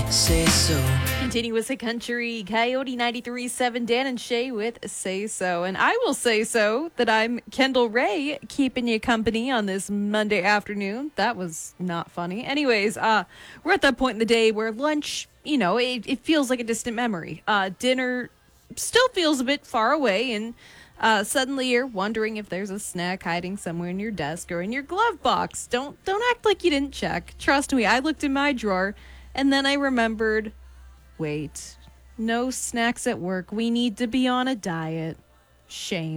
Say so. Continue with the country Coyote 93.7 Dan and Shay with Say So. And I will say so that I'm Kendall Ray keeping you company on this Monday afternoon. That was not funny. Anyways, we're at that point in the day where lunch, it feels like a distant memory. Dinner still feels a bit far away, and suddenly you're wondering if there's a snack hiding somewhere in your desk or in your glove box. Don't act like you didn't check. Trust me, I looked in my drawer and then I remembered, wait, no snacks at work. We need to be on a diet. Shame.